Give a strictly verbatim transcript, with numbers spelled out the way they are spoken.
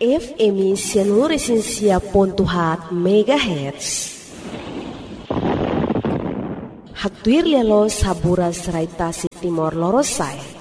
F M Sianuresensia pontuhat megahertz. Haktuir lelo sabura serai tasik timor lorosai.